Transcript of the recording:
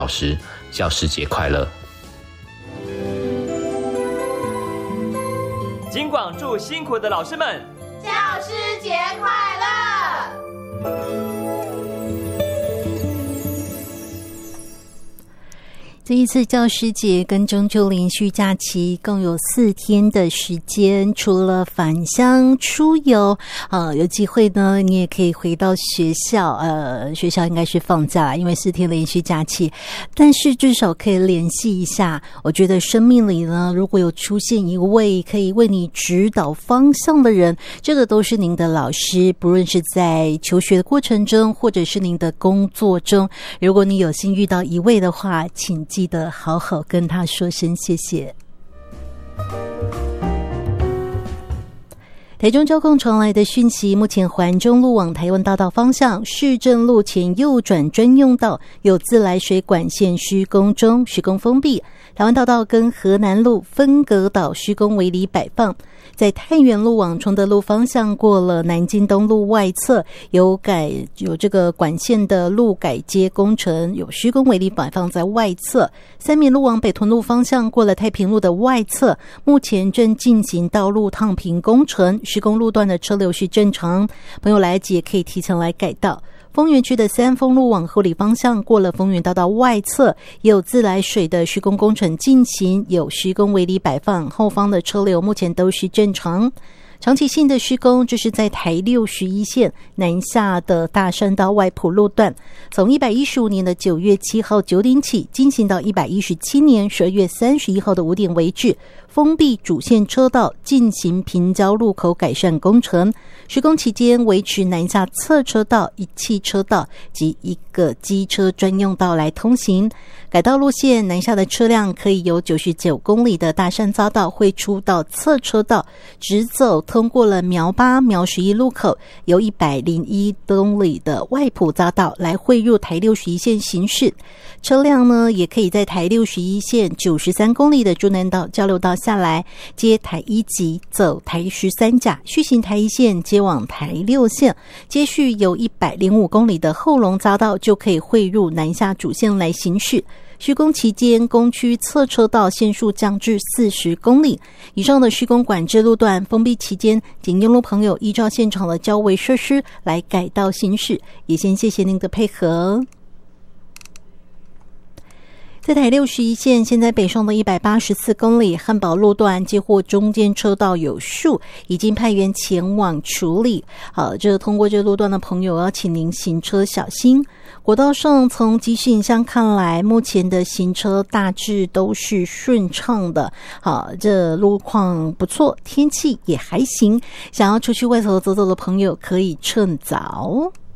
老师，教师节快乐！ 金广祝辛苦的老师们， 教师节快乐！ 这一次教师节跟中秋连续假期共有4天的时间，除了返乡出游，有机会呢，你也可以回到学校，学校应该是放假，因为4天连续假期，但是至少可以联系一下。我觉得生命里呢，如果有出现一位可以为你指导方向的人，这个都是您的老师，不论是在求学的过程中，或者是您的工作中，如果你有幸遇到一位的话，请记得好好跟他说声谢谢。台中交控传来的讯息，目前环中路往台湾大道方向市政路前右转专用道有自来水管线施工中，施工封闭。台湾大道跟河南路分隔岛施工围篱摆放。在太原路往崇德路方向过了南京东路外侧有这个管线的路改接工程，有施工围篱摆放在外侧。三民路往北屯路方向过了太平路的外侧，目前正进行道路烫平工程，施工路段的车流是正常，朋友来及也可以提前来改道。丰原区的三丰路往后里方向过了丰原大道外侧，也有自来水的施工工程进行，有施工围篱摆放，后方的车流目前都是正常。长期性的施工，这是在台61线南下的大山道外埔路段，从115年的9月7号9点起进行到117年12月31号的5点为止，封闭主线车道，进行平交路口改善工程。施工期间维持南下侧车道、一汽车道及一个机车专用道来通行。改道路线，南下的车辆可以由99公里的大山匝道汇出到侧车道，直走通过了苗8、苗11路口，由101公里的外埔匝道来汇入台61线行驶。车辆呢，也可以在台61线93公里的竹南道交流道下来，接台1级走台13甲，续行台1线接往台6线，接续有105公里的后龙匝道就可以汇入南下主线来行驶。施工期间，工区侧车道限速降至40公里以上的施工管制路段封闭期间，请用路朋友依照现场的交维设施来改道行驶，也先谢谢您的配合。在台61线，现在北上的184公里汉宝路段接获中间车道有树，已经派员前往处理。好，这通过这路段的朋友要请您行车小心。国道上从即时影像看来，目前的行车大致都是顺畅的。好，这路况不错，天气也还行。想要出去外头走走的朋友可以趁早。